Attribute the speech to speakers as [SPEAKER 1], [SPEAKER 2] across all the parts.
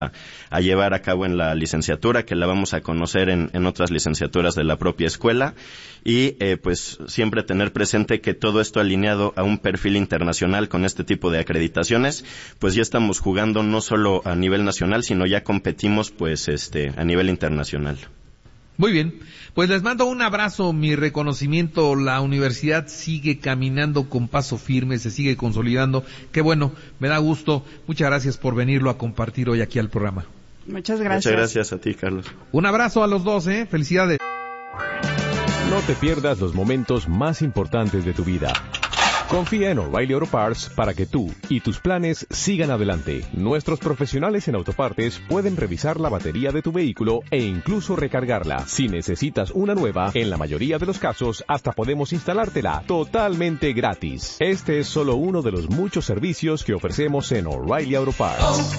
[SPEAKER 1] a llevar a cabo en la licenciatura, que la vamos a conocer en otras licenciaturas de la propia escuela, y pues siempre tener presente que todo esto alineado a un perfil internacional con este tipo de acreditaciones, pues ya estamos jugando no solo a nivel nacional, sino ya competimos pues a nivel internacional.
[SPEAKER 2] Muy bien, pues les mando un abrazo, mi reconocimiento. La universidad sigue caminando con paso firme, se sigue consolidando. Qué bueno, me da gusto. Muchas gracias por venirlo a compartir hoy aquí al programa.
[SPEAKER 3] Muchas gracias.
[SPEAKER 1] Muchas gracias a ti, Carlos.
[SPEAKER 2] Un abrazo a los dos, felicidades.
[SPEAKER 4] No te pierdas los momentos más importantes de tu vida. Confía en O'Reilly Auto Parts para que tú y tus planes sigan adelante. Nuestros profesionales en autopartes pueden revisar la batería de tu vehículo e incluso recargarla. Si necesitas una nueva, en la mayoría de los casos hasta podemos instalártela totalmente gratis. Este es solo uno de los muchos servicios que ofrecemos en O'Reilly Auto Parts.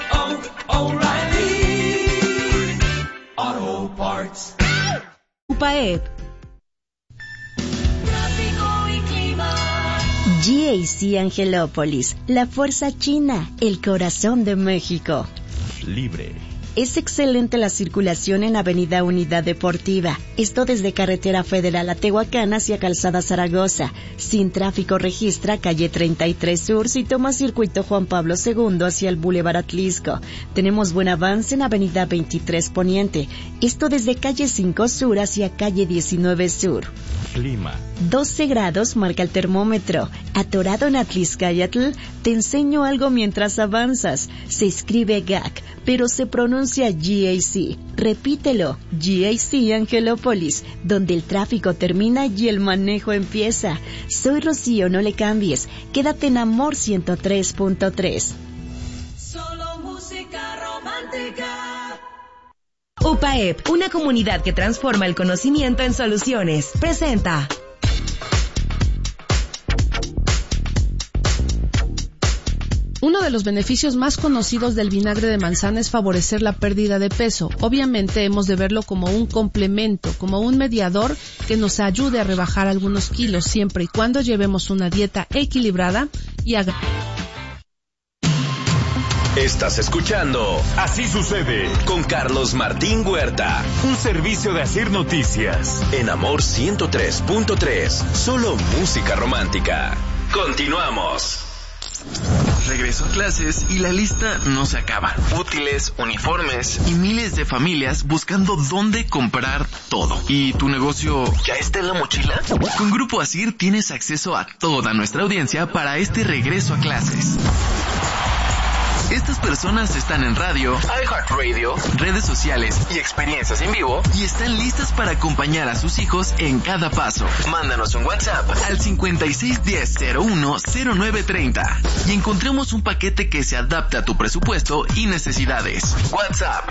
[SPEAKER 5] O'Reilly Auto Parts.
[SPEAKER 6] UPAEP. GAC Angelópolis, la fuerza china, el corazón de México.
[SPEAKER 4] Libre.
[SPEAKER 6] Es excelente la circulación en Avenida Unidad Deportiva, esto desde Carretera Federal a Tehuacán hacia Calzada Zaragoza. Sin tráfico registra calle 33 Sur si toma circuito Juan Pablo II hacia el Boulevard Atlisco. Tenemos buen avance en Avenida 23 Poniente, esto desde calle 5 Sur hacia calle 19 Sur.
[SPEAKER 4] Clima.
[SPEAKER 6] 12 grados marca el termómetro. Atorado en Atliscayatl, te enseño algo mientras avanzas. Se escribe GAC, pero se pronuncia GAC. Repítelo, GAC Angelópolis, donde el tráfico termina y el manejo empieza. Soy Rocío, no le cambies. Quédate en Amor 103.3.
[SPEAKER 5] Solo música romántica.
[SPEAKER 7] UPAEP, una comunidad que transforma el conocimiento en soluciones. Presenta.
[SPEAKER 8] Uno de los beneficios más conocidos del vinagre de manzana es favorecer la pérdida de peso. Obviamente hemos de verlo como un complemento, como un mediador que nos ayude a rebajar algunos kilos siempre y cuando llevemos una dieta equilibrada y
[SPEAKER 9] Estás escuchando Así Sucede con Carlos Martín Huerta. Un servicio de Asir Noticias. En Amor 103.3. Solo música romántica. Continuamos.
[SPEAKER 10] Regreso a clases y la lista no se acaba. Útiles, uniformes y miles de familias buscando dónde comprar todo. ¿Y tu negocio ya está en la mochila? Con Grupo Asir tienes acceso a toda nuestra audiencia para este regreso a clases. Estas personas están en radio, iHeartRadio, redes sociales y experiencias en vivo y están listas para acompañar a sus hijos en cada paso. Mándanos un WhatsApp al 5610-010930 y encontremos un paquete que se adapte a tu presupuesto y necesidades. WhatsApp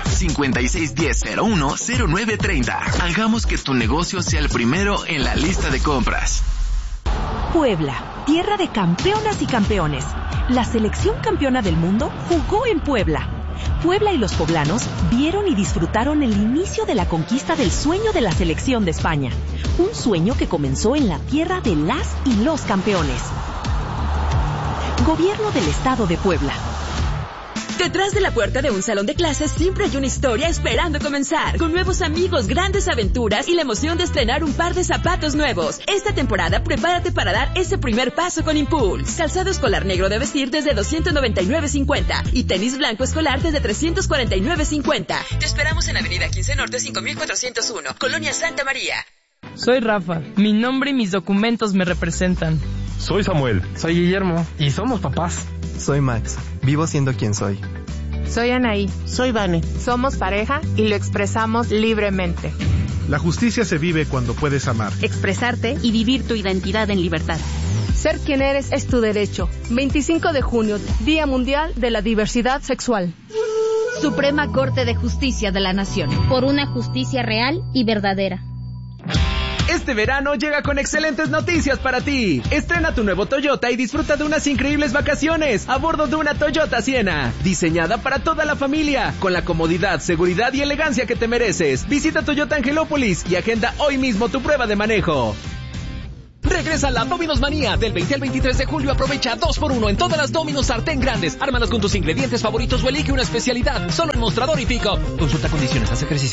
[SPEAKER 10] 5610-010930. Hagamos que tu negocio sea el primero en la lista de compras.
[SPEAKER 7] Puebla, tierra de campeonas y campeones. La selección campeona del mundo jugó en Puebla. Puebla y los poblanos vieron y disfrutaron el inicio de la conquista del sueño de la selección de España. Un sueño que comenzó en la tierra de las y los campeones. Gobierno del Estado de Puebla.
[SPEAKER 11] Detrás de la puerta de un salón de clases siempre hay una historia esperando comenzar, con nuevos amigos, grandes aventuras y la emoción de estrenar un par de zapatos nuevos. Esta temporada prepárate para dar ese primer paso con Impulse. Calzado escolar negro de vestir desde $299.50 y tenis blanco escolar desde $349.50. Te esperamos en Avenida 15 Norte 5401, Colonia Santa María.
[SPEAKER 12] Soy Rafa, mi nombre y mis documentos me representan.
[SPEAKER 13] Soy Samuel.
[SPEAKER 14] Soy Guillermo y somos papás.
[SPEAKER 15] Soy Max, vivo siendo quien soy.
[SPEAKER 16] Soy Anaí.
[SPEAKER 17] Soy Vane.
[SPEAKER 16] Somos pareja y lo expresamos libremente.
[SPEAKER 18] La justicia se vive cuando puedes amar,
[SPEAKER 19] expresarte y vivir tu identidad en libertad.
[SPEAKER 20] Ser quien eres es tu derecho. 25 de junio, Día Mundial de la Diversidad Sexual.
[SPEAKER 19] Suprema Corte de Justicia de la Nación. Por una justicia real y verdadera.
[SPEAKER 6] Este verano llega con excelentes noticias para ti. Estrena tu nuevo Toyota y disfruta de unas increíbles vacaciones a bordo de una Toyota Siena, diseñada para toda la familia, con la comodidad, seguridad y elegancia que te mereces. Visita Toyota Angelópolis y agenda hoy mismo tu prueba de manejo.
[SPEAKER 3] Regresa la Domino's Manía. Del 20 al 23 de julio aprovecha 2x1 en todas las Domino's sartén grandes. Ármalas con tus ingredientes favoritos o elige una especialidad. Solo en Mostrador y Pico. Consulta condiciones, haz ejercicio.